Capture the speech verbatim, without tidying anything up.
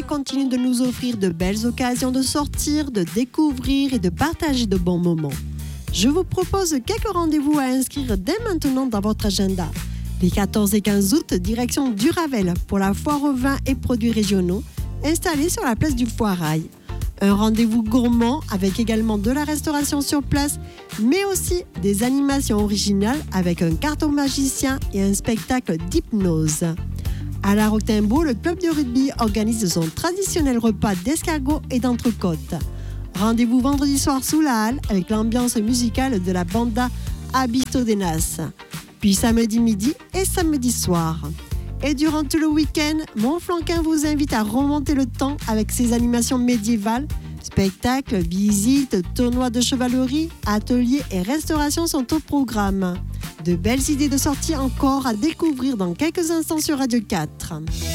continue de nous offrir de belles occasions de sortir, de découvrir et de partager de bons moments. Je vous propose quelques rendez-vous à inscrire dès maintenant dans votre agenda. Les quatorze et quinze août, direction du Ravel pour la foire aux vins et produits régionaux, installée sur la place du Foirail. Un rendez-vous gourmand avec également de la restauration sur place, mais aussi des animations originales avec un carton magicien et un spectacle d'hypnose. À la Roctembeau, le club de rugby organise son traditionnel repas d'escargot et d'entrecôte. Rendez-vous vendredi soir sous la halle avec l'ambiance musicale de la banda Abistodenas. Puis samedi midi et samedi soir. Et durant tout le week-end, Montflanquin vous invite à remonter le temps avec ses animations médiévales. Spectacles, visites, tournois de chevalerie, ateliers et restaurations sont au programme. De belles idées de sortie encore à découvrir dans quelques instants sur Radio quatre.